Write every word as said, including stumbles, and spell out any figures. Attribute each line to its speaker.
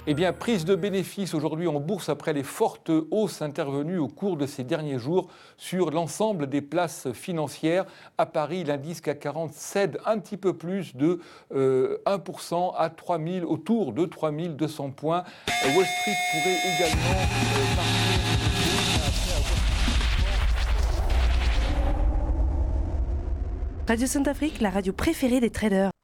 Speaker 1: Eh bien, prise de bénéfices aujourd'hui en bourse après les fortes hausses intervenues au cours de ces derniers jours sur l'ensemble des places financières. À Paris, l'indice C A C quarante cède un petit peu plus de euh, un pour cent à trois mille, autour de trois mille deux cents points. Wall Street pourrait également euh, marquer
Speaker 2: Radio Centrafrique, la radio préférée des traders.